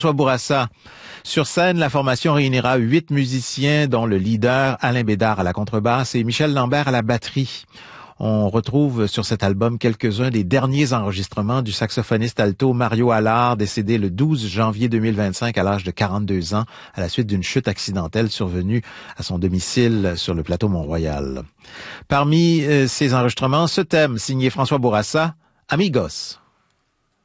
François Bourassa. Sur scène, la formation réunira 8 musiciens, dont le leader Alain Bédard à la contrebasse et Michel Lambert à la batterie. On retrouve sur cet album quelques-uns des derniers enregistrements du saxophoniste alto Mario Allard, décédé le 12 janvier 2025 à l'âge de 42 ans, à la suite d'une chute accidentelle survenue à son domicile sur le plateau Mont-Royal. Parmi ces enregistrements, ce thème signé François Bourassa, Amigos.